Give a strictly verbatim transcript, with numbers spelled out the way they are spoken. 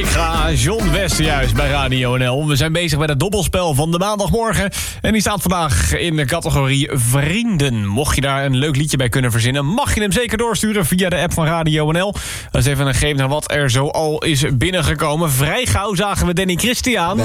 Allegra, John Wester juist bij Radio N L. We zijn bezig met het dobbelspel van de maandagmorgen. En die staat vandaag in de categorie Vrienden. Mocht je daar een leuk liedje bij kunnen verzinnen, mag je hem zeker doorsturen via de app van Radio N L. Dat is even een greep naar wat er zo al is binnengekomen. Vrij gauw zagen we Danny Christian.